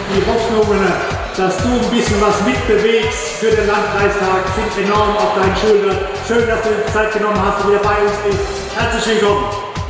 Die Hoffnungen, dass du ein bisschen was mitbewegst für den Landkreistag, sind enorm auf deinen Schultern. Schön, dass du die Zeit genommen hast und wieder bei uns bist. Herzlich willkommen.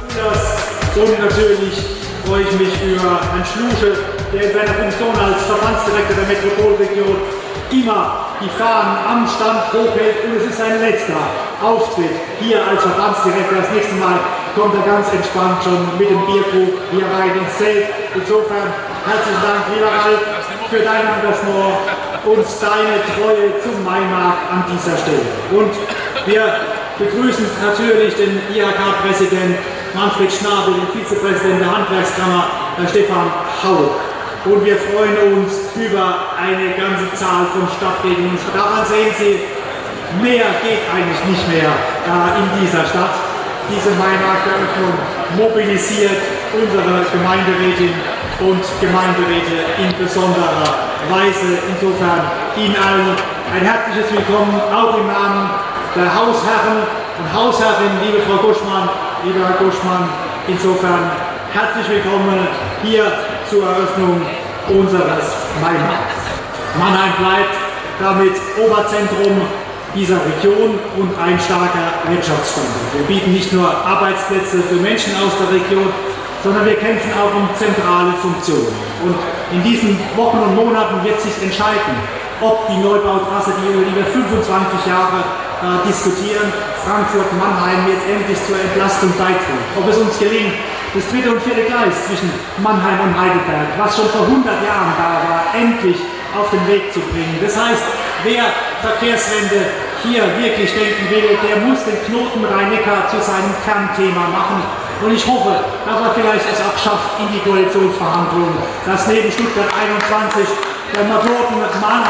Und natürlich freue ich mich über Herrn Schlusche, der in seiner Funktion als Verbandsdirektor der Metropolregion immer die Fahnen am Stand hochhält, und es ist sein letzter Auftritt hier als Verbandsdirektor. Das nächste Mal kommt er ganz entspannt schon mit dem Bierkrug hier rein ins Zelt. Insofern herzlichen Dank, lieber Ralf, für dein Engagement und deine Treue zum Maimarkt an dieser Stelle. Und wir begrüßen natürlich den IHK-Präsident Manfred Schnabel, den Vizepräsidenten der Handwerkskammer, Stefan Haug. Und wir freuen uns über eine ganze Zahl von Stadträten. Und daran sehen Sie, mehr geht eigentlich nicht mehr in dieser Stadt. Diese Maimarkteröffnung mobilisiert unsere Gemeinderätin und Gemeinderäte in besonderer Weise. Insofern Ihnen allen ein herzliches Willkommen, auch im Namen der Hausherren und Hausherrin, liebe Frau Guschmann, lieber Herr Guschmann. Insofern herzlich willkommen hier zur Eröffnung unseres Maimarkts. Mannheim bleibt damit Oberzentrum dieser Region und ein starker Wirtschaftsstandort. Wir bieten nicht nur Arbeitsplätze für Menschen aus der Region, sondern wir kämpfen auch um zentrale Funktionen. Und in diesen Wochen und Monaten wird sich entscheiden, ob die Neubautrasse, über die wir 25 Jahre diskutieren, Frankfurt-Mannheim jetzt endlich zur Entlastung beiträgt. Ob es uns gelingt, das dritte und vierte Gleis zwischen Mannheim und Heidelberg, was schon vor 100 Jahren da war, endlich auf den Weg zu bringen. Das heißt, wer Verkehrswende hier wirklich denken will, der muss den Knoten Rhein-Neckar zu seinem Kernthema machen. Und ich hoffe, dass er vielleicht es auch schafft in die Koalitionsverhandlungen, dass neben Stuttgart 21 der Knoten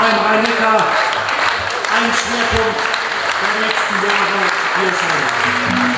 Mannheim-Rhein-Neckar ein Schwerpunkt der nächsten Jahre hier sein wird.